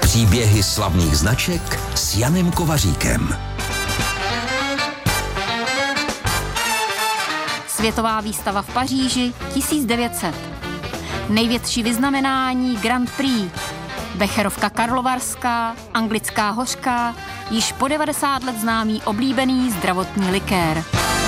Příběhy slavných značek s Janem Kovaříkem. Světová výstava v Paříži 1900. Největší vyznamenání Grand Prix. Becherovka karlovarská, anglická hořká, již po 90 let známý oblíbený zdravotní likér.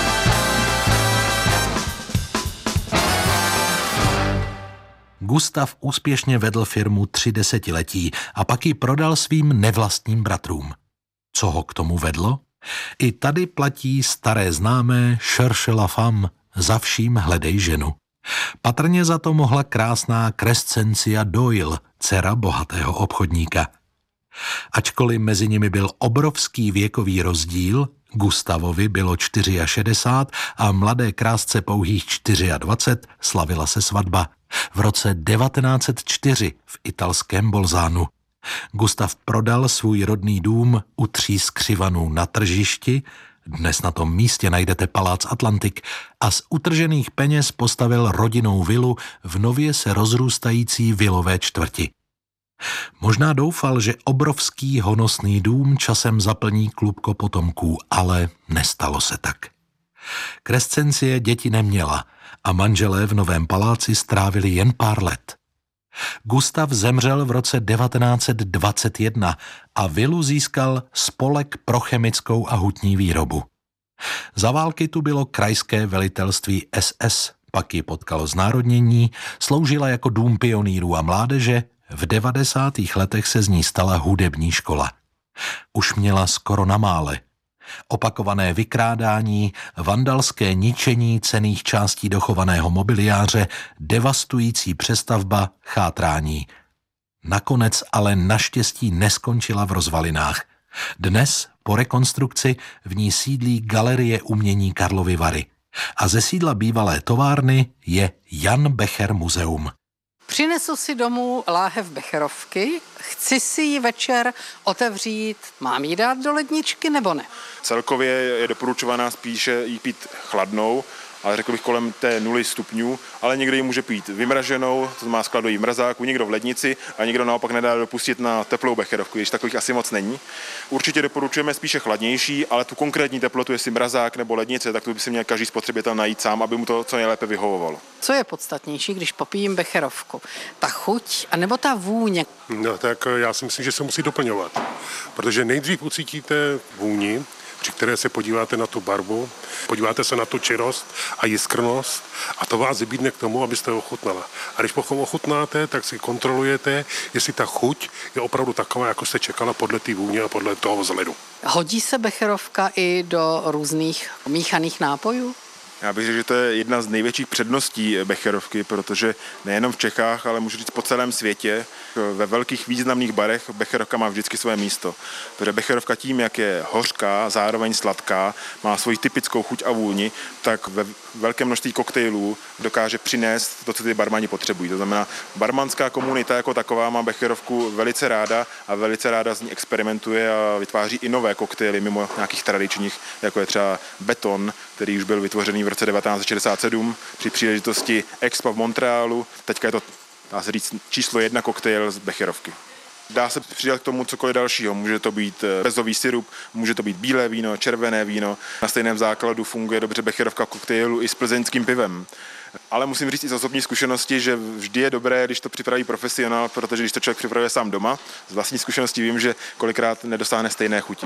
Gustav úspěšně vedl firmu 3 desetiletí a pak ji prodal svým nevlastním bratrům. Co ho k tomu vedlo? I tady platí staré známé cherche la femme, za vším hledej ženu. Patrně za to mohla krásná Crescencia Doyle, dcera bohatého obchodníka. Ačkoliv mezi nimi byl obrovský věkový rozdíl, Gustavovi bylo 64 a mladé krásce pouhých 24, slavila se svatba. V roce 1904 v italském Bolzánu. Gustav prodal svůj rodný dům u 3 skřivanů na tržišti, dnes na tom místě najdete palác Atlantik, a z utržených peněz postavil rodinnou vilu v nově se rozrůstající vilové čtvrti. Možná doufal, že obrovský honosný dům časem zaplní klubko potomků, ale nestalo se tak. Crescencie děti neměla a manželé v novém paláci strávili jen pár let. Gustav zemřel v roce 1921 a vilu získal Spolek pro chemickou a hutní výrobu. Za války tu bylo krajské velitelství SS, pak ji potkalo znárodnění, sloužila jako dům pionýrů a mládeže, v 90. letech se z ní stala hudební škola. Už měla skoro na mále. Opakované vykrádání, vandalské ničení cenných částí dochovaného mobiliáře, devastující přestavba, chátrání. Nakonec ale naštěstí neskončila v rozvalinách. Dnes, po rekonstrukci, v ní sídlí Galerie umění Karlovy Vary. A ze sídla bývalé továrny je Jan Becher muzeum. Přinesu si domů láhev becherovky, chci si ji večer otevřít, mám ji dát do ledničky nebo ne? Celkově je doporučovaná spíše jí pít chladnou, ale řekl bych kolem té 0 stupňů, ale někdo ji může pít vymraženou, to má skladový v mrazáku, někdo v lednici a někdo naopak nedá dopustit na teplou becherovku, když takových asi moc není. Určitě doporučujeme spíše chladnější, ale tu konkrétní teplotu, jestli mrazák nebo lednice, tak tu by si měl každý spotřebitel najít sám, aby mu to co nejlépe vyhovovalo. Co je podstatnější, když popijím becherovku? Ta chuť anebo ta vůně? No tak já si myslím, že se musí doplňovat, protože nejdřív ucítíte vůni, při které se podíváte na tu barvu, podíváte se na tu čirost a jiskrnost a to vás vybídne k tomu, abyste ochutnala. A když potom ochutnáte, tak si kontrolujete, jestli ta chuť je opravdu taková, jako jste čekala podle té vůně a podle toho vzhledu. Hodí se becherovka i do různých míchaných nápojů? Já bych řekl, že to je jedna z největších předností becherovky, protože nejenom v Čechách, ale můžu říct po celém světě, ve velkých významných barech becherovka má vždycky své místo. Protože becherovka tím, jak je hořká, zároveň sladká, má svoji typickou chuť a vůni, tak ve velkém množství koktejlů dokáže přinést to, co ty barmani potřebují. To znamená, barmanská komunita jako taková má becherovku velice ráda a velice ráda z ní experimentuje a vytváří i nové koktejly mimo nějakých tradičních, jako je třeba Beton, který už byl vytvořený v roce 1967 při příležitosti Expo v Montrealu. Teďka je to, dá se říct, číslo 1 koktejl z becherovky. Dá se přidat k tomu cokoliv dalšího. Může to být bezový sirup, může to být bílé víno, červené víno. Na stejném základu funguje dobře becherovka koktejlu i s plzeňským pivem. Ale musím říct i z osobní zkušenosti, že vždy je dobré, když to připraví profesionál, protože když to člověk připravuje sám doma, z vlastní zkušenosti vím, že kolikrát nedosáhne stejné chuti.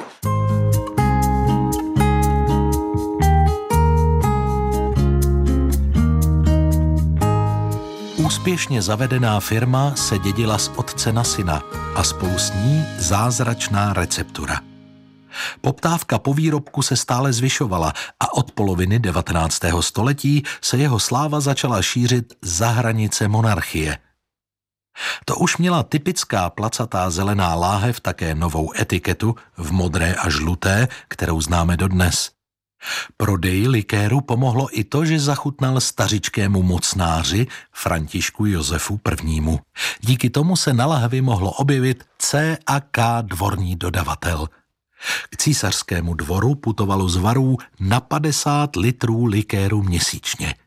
Úspěšně zavedená firma se dědila z otce na syna a spolu s ní zázračná receptura. Poptávka po výrobku se stále zvyšovala a od poloviny 19. století se jeho sláva začala šířit za hranice monarchie. To už měla typická placatá zelená láhev také novou etiketu v modré a žluté, kterou známe dodnes. Prodeji likéru pomohlo i to, že zachutnal stařičkému mocnáři Františku Josefu I. Díky tomu se na lahvi mohlo objevit C a K dvorní dodavatel. K císařskému dvoru putovalo z varů na 50 litrů likéru měsíčně.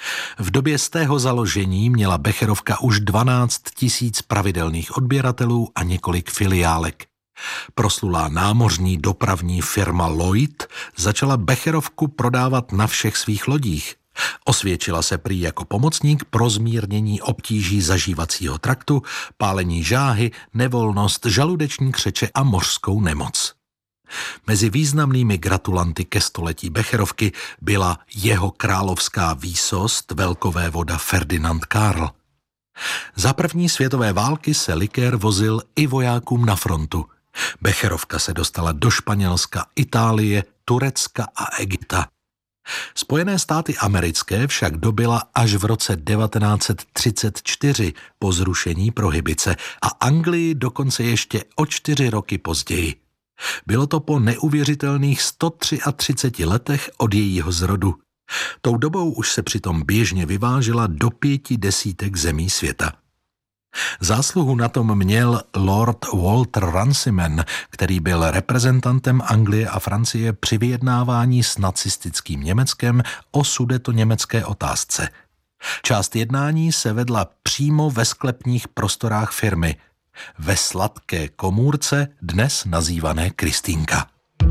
V době stého založení měla Becherovka už 12 000 pravidelných odběratelů a několik filiálek. Proslulá námořní dopravní firma Lloyd začala Becherovku prodávat na všech svých lodích. Osvědčila se prý jako pomocník pro zmírnění obtíží zažívacího traktu, pálení žáhy, nevolnost, žaludeční křeče a mořskou nemoc. Mezi významnými gratulanty ke století Becherovky byla jeho královská výsost velkovévoda Ferdinand Karl. Za první světové války se likér vozil i vojákům na frontu. Becherovka se dostala do Španělska, Itálie, Turecka a Egypta. Spojené státy americké však dobyla až v roce 1934 po zrušení prohibice a Anglii dokonce ještě o 4 roky později. Bylo to po neuvěřitelných 133 letech od jejího zrodu. Tou dobou už se přitom běžně vyvážela do 5 desítek zemí světa. Zásluhu na tom měl Lord Walter Runciman, který byl reprezentantem Anglie a Francie při vyjednávání s nacistickým Německem o sudetoněmecké otázce. Část jednání se vedla přímo ve sklepních prostorách firmy, ve sladké komůrce, dnes nazývané Kristýnka.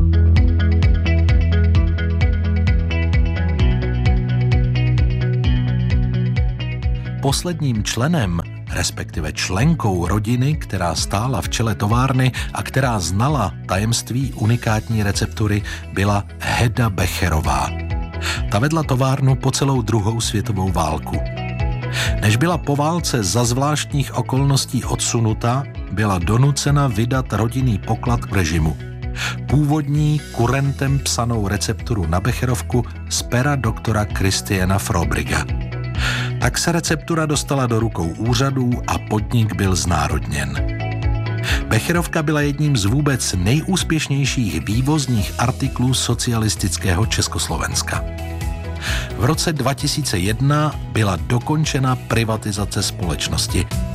Posledním členem, respektive členkou rodiny, která stála v čele továrny a která znala tajemství unikátní receptury, byla Heda Becherová. Ta vedla továrnu po celou druhou světovou válku. Než byla po válce za zvláštních okolností odsunuta, byla donucena vydat rodinný poklad k režimu. Původní kurentem psanou recepturu na Becherovku z pera doktora Christiana Frobriga. Tak se receptura dostala do rukou úřadů a podnik byl znárodněn. Becherovka byla jedním z vůbec nejúspěšnějších vývozních artiklů socialistického Československa. V roce 2001 byla dokončena privatizace společnosti.